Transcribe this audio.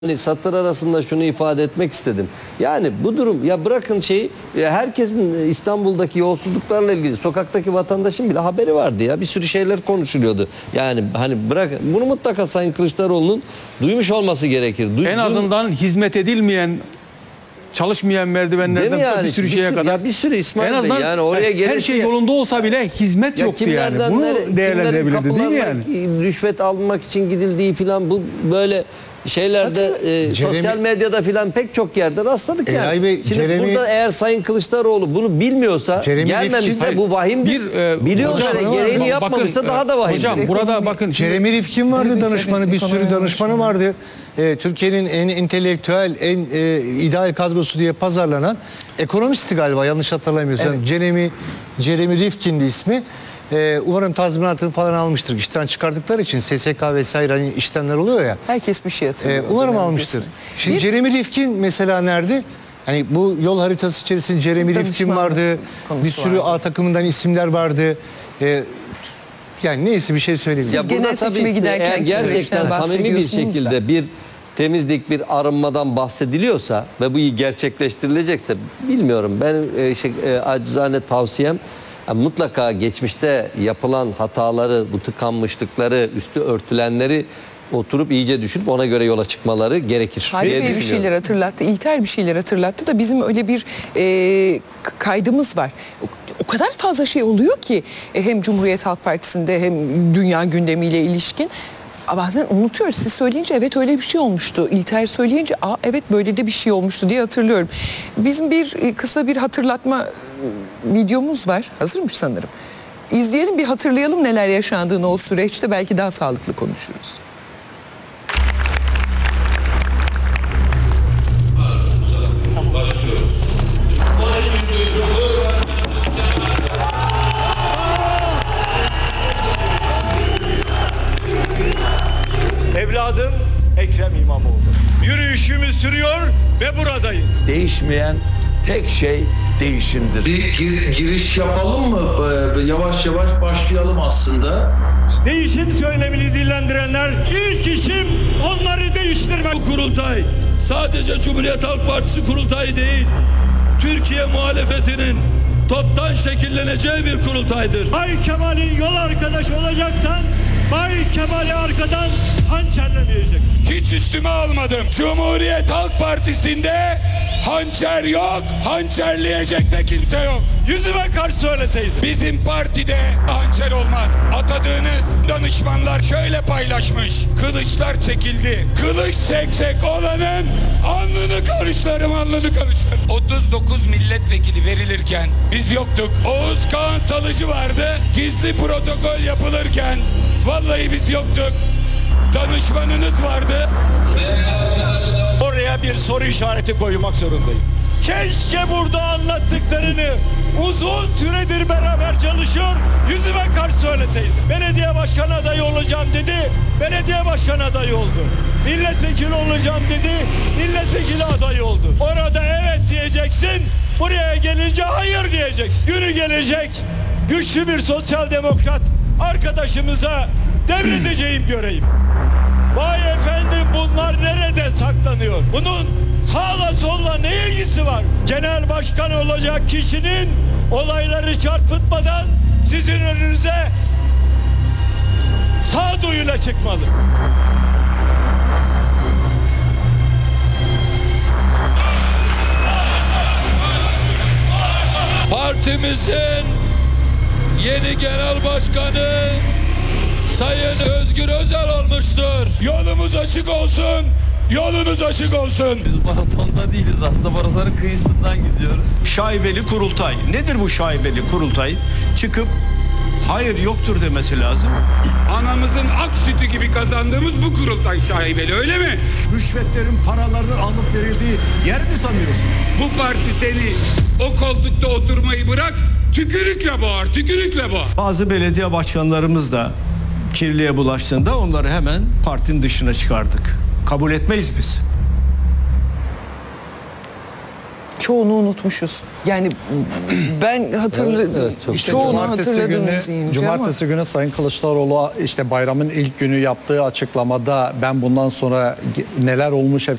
Hani satır arasında şunu ifade etmek istedim. Yani bu durum, ya bırakın şeyi, herkesin İstanbul'daki yolsuzluklarla ilgili sokaktaki vatandaşın bile haberi vardı ya. Bir sürü şeyler konuşuluyordu. Yani hani bırak bunu, mutlaka Sayın Kılıçdaroğlu'nun duymuş olması gerekir. En azından hizmet edilmeyen, çalışmayan merdivenlerden yani? bir sürü şeye kadar. Ya bir sürü İsmail en azından Bey, yani oraya her şey yolunda olsa bile hizmet yoktu yani. Bunu değerlendirebilirdi değil mi yani? Rüşvet almak için gidildiği falan, bu böyle şeylerde sosyal medyada filan pek çok yerde rastladık yani. Bey, Şimdi burada eğer Sayın Kılıçdaroğlu bunu bilmiyorsa, gelmemişse bu vahim. Biliyorsa gereğini yapmamışsa daha da vahim. Hocam burada bakın. Jeremy Rifkin vardı, danışmanı, bir sürü danışmanı vardı. Türkiye'nin en entelektüel, en ideal kadrosu diye pazarlanan ekonomisti galiba, yanlış hatırlamıyorsam. Evet. Jeremy Rifkin'di ismi. Umarım tazminatını falan almıştır. İşten çıkardıkları için SSK vesaire hani işlemler oluyor ya. Herkes bir şey hatırlıyor. Umarım almıştır. Şimdi Jeremy Rifkin mesela nerede? Hani bu yol haritası içerisinde Jeremy Rifkin vardı. Bir sürü A takımından isimler vardı. Yani neyse, bir şey söyleyeyim. Siz genel seçime giderken gerçekten samimi bir şekilde bir temizlik, bir arınmadan bahsediliyorsa ve bu gerçekleştirilecekse, bilmiyorum, ben acizane tavsiyem, mutlaka geçmişte yapılan hataları, bu tıkanmışlıkları, üstü örtülenleri oturup iyice düşünüp ona göre yola çıkmaları gerekir. Hayri Bey bir şeyler hatırlattı, İlter bir şeyler hatırlattı da bizim öyle bir kaydımız var. O kadar fazla şey oluyor ki hem Cumhuriyet Halk Partisi'nde hem dünya gündemiyle ilişkin. Bazen unutuyoruz. Siz söyleyince evet öyle bir şey olmuştu. İlter söyleyince evet böyle de bir şey olmuştu diye hatırlıyorum. Bizim kısa bir hatırlatma videomuz var. Hazırmış sanırım. İzleyelim, bir hatırlayalım neler yaşandığını o süreçte, belki daha sağlıklı konuşuruz. Evladım Ekrem İmamoğlu. Yürüyüşümüz sürüyor ve buradayız. Değişmeyen tek şey değişimdir. Bir giriş yapalım mı? Yavaş yavaş başlayalım aslında. Değişim söylemini dillendirenler, ilk işim onları değiştirmek. Bu kurultay sadece Cumhuriyet Halk Partisi kurultayı değil, Türkiye muhalefetinin toptan şekilleneceği bir kurultaydır. Bay Kemal'in yol arkadaşı olacaksan, Bay Kemal'i arkadan hançerlemeyeceksin. Hiç üstüme almadım. Cumhuriyet Halk Partisi'nde hançer yok, hançerleyecek de kimse yok. Yüzüme karşı söyleseydin. Bizim partide hançer olmaz. Atadığınız danışmanlar şöyle paylaşmış. Kılıçlar çekildi. Kılıç çekecek olanın alnını karışlarım, alnını karışlarım. 39 milletvekili verilirken biz yoktuk. Oğuz Kağan Salıcı vardı. Gizli protokol yapılırken vallahi biz yoktuk. Danışmanınız vardı. Oraya bir soru işareti koymak zorundayım. Keşke burada anlattıklarını uzun süredir beraber çalışıyor, yüzüme karşı söyleseydim. Belediye başkan adayı olacağım dedi, belediye başkan adayı oldu. Milletvekili olacağım dedi, milletvekili adayı oldu. Orada evet diyeceksin, buraya gelince hayır diyeceksin. Günü gelecek, güçlü bir sosyal demokrat arkadaşımıza devredeceğim göreyim. Vay efendim, bunlar nerede saklanıyor? Bunun sağla solla ne ilgisi var? Genel başkan olacak kişinin olayları çarpıtmadan sizin önünüze sağduyuyla çıkmalı. Partimizin yeni genel başkanı Sayın Özgür Özel olmuştur. Yolumuz açık olsun. Yolunuz açık olsun. Biz maratonda değiliz, aslında maratonun kıyısından gidiyoruz. Şaibeli kurultay. Nedir bu şaibeli kurultay? Çıkıp hayır yoktur demesi lazım. Anamızın ak sütü gibi kazandığımız bu kurultay şaibeli, öyle mi? Rüşvetlerin, paraların alıp verildiği yer mi sanıyorsun? Bu parti seni o koltukta oturmayı bırak, tükürükle boğar, tükürükle boğar. Bazı belediye başkanlarımız da kirliye bulaştığında onları hemen partinin dışına çıkardık. Kabul etmeyiz biz. çoğunu unutmuşuz. Yani ben hatırladım. Evet, çok İşte çoğunu hatırladığımız Cumartesi günü Sayın Kılıçdaroğlu işte bayramın ilk günü yaptığı açıklamada ben bundan sonra neler olmuş